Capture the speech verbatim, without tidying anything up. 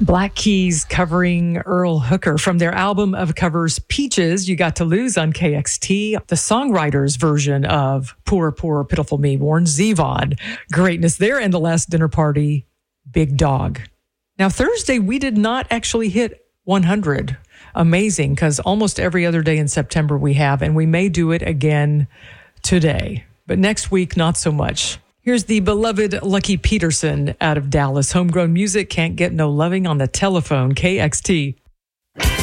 Black Keys covering Earl Hooker from their album of covers Peaches, You Got to Lose on K X T. The songwriter's version of Poor, Poor, Pitiful Me, Warren Zevon. Greatness there. And The Last Dinner Party, Big Dog. Now, Thursday, we did not actually hit one hundred. Amazing, because almost every other day in September we have, and we may do it again today. But next week, not so much. Here's the beloved Lucky Peterson out of Dallas. Homegrown music, can't get no loving on the telephone. K X T.